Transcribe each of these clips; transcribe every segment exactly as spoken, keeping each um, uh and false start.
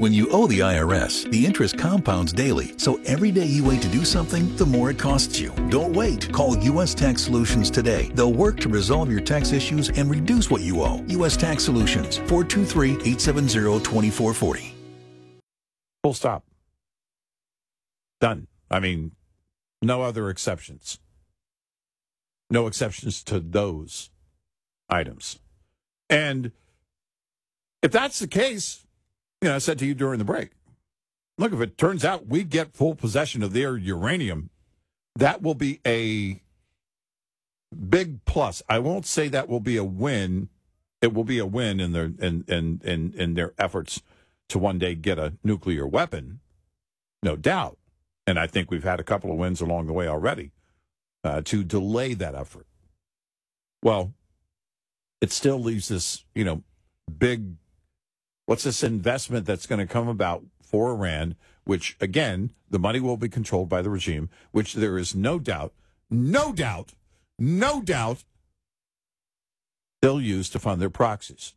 When you owe the I R S, the interest compounds daily, so every day you wait to do something, the more it costs you. Don't wait. Call U S Tax Solutions today. They'll work to resolve your tax issues and reduce what you owe. U S Tax Solutions, four two three, eight seven zero, two four four zero. Full stop. Done. I mean, no other exceptions. No exceptions to those items. And if that's the case, you know, I said to you during the break, look, if it turns out we get full possession of their uranium, that will be a big plus. I won't say that will be a win. It will be a win in their in in in, in their efforts to one day get a nuclear weapon, no doubt. And I think we've had a couple of wins along the way already uh, to delay that effort. Well, it still leaves this, you know, big. What's this investment that's going to come about for Iran, which, again, the money will be controlled by the regime, which there is no doubt, no doubt, no doubt they'll use to fund their proxies.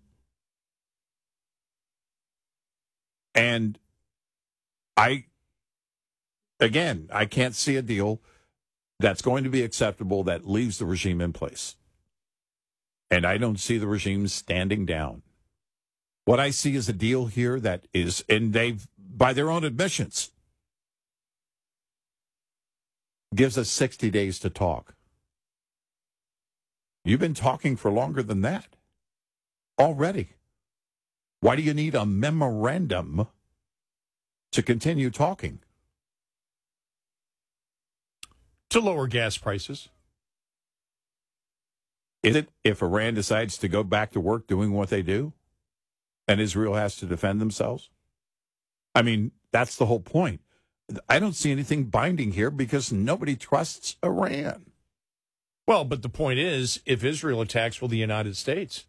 And I, again, I can't see a deal that's going to be acceptable that leaves the regime in place. And I don't see the regime standing down. What I see is a deal here that is, and they've, by their own admissions, gives us sixty days to talk. You've been talking for longer than that already. Why do you need a memorandum to continue talking? To lower gas prices. Is it if Iran decides to go back to work doing what they do? And Israel has to defend themselves? I mean, that's the whole point. I don't see anything binding here because nobody trusts Iran. Well, but the point is, if Israel attacks, will the United States?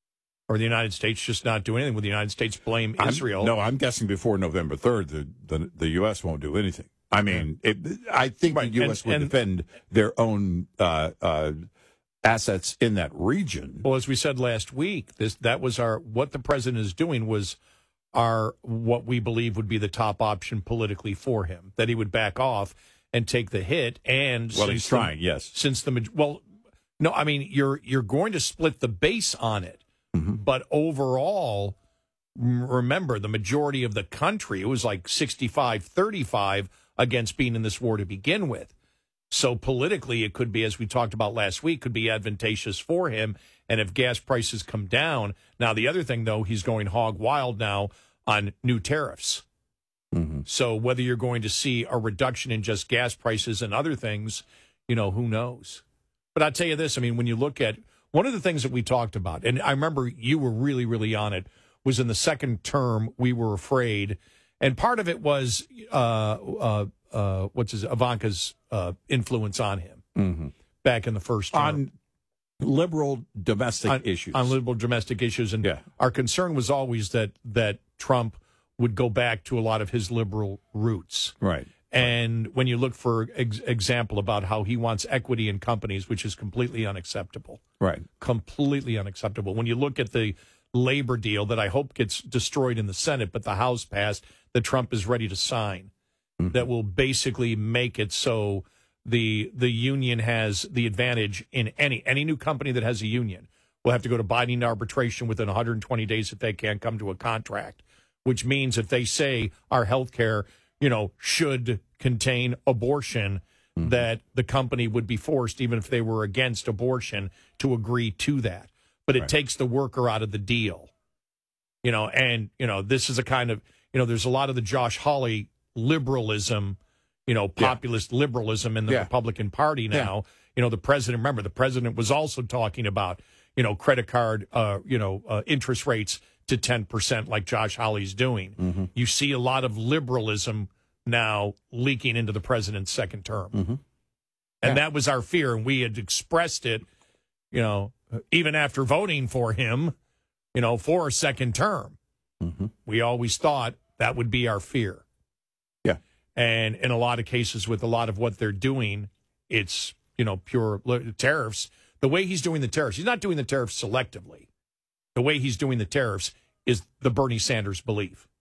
Or the United States just not do anything? Will the United States blame Israel? I'm, no, I'm guessing before November third, the, the, the U S won't do anything. I mean, it, I think right. the U S and, would and, defend their own uh, uh assets in that region. Well, as we said last week, this that was our what the president is doing was our what we believe would be the top option politically for him, that he would back off and take the hit. And well, he's trying, the, yes. Since the well, no, I mean you're you're going to split the base on it, mm-hmm. but overall, remember the majority of the country, it was like sixty-five thirty-five against being in this war to begin with. So politically, it could be, as we talked about last week, could be advantageous for him. And if gas prices come down, now the other thing, though, he's going hog wild now on new tariffs. Mm-hmm. So whether you're going to see a reduction in just gas prices and other things, you know, who knows? But I'll tell you this, I mean, when you look at one of the things that we talked about, and I remember you were really, really on it, was in the second term, we were afraid. And part of it was, uh, uh, uh, what's his, Ivanka's uh, influence on him mm-hmm. back in the first term. On liberal domestic on, issues. On liberal domestic issues. And yeah. our concern was always that, that Trump would go back to a lot of his liberal roots. Right. And right. when you look for ex- example about how he wants equity in companies, which is completely unacceptable. Right. Completely unacceptable. When you look at the labor deal that I hope gets destroyed in the Senate, but the House passed, that Trump is ready to sign, mm-hmm. that will basically make it so the the union has the advantage in any any new company that has a union will have to go to binding arbitration within one hundred twenty days if they can't come to a contract, which means if they say our health care, you know, should contain abortion, mm-hmm. that the company would be forced, even if they were against abortion, to agree to that. But it right. takes the worker out of the deal. You know, and, you know, this is a kind of, you know, there's a lot of the Josh Hawley liberalism, you know, populist yeah. liberalism in the yeah. Republican Party now. Yeah. You know, the president, remember, the president was also talking about, you know, credit card, uh, you know, uh, interest rates to ten percent like Josh Hawley's doing. Mm-hmm. You see a lot of liberalism now leaking into the president's second term. Mm-hmm. And yeah. that was our fear, and we had expressed it, you know, even after voting for him, you know, for a second term. Mm-hmm. We always thought that would be our fear. Yeah. And in a lot of cases with a lot of what they're doing, it's, you know, pure tariffs. The way he's doing the tariffs, he's not doing the tariffs selectively. The way he's doing the tariffs is the Bernie Sanders belief.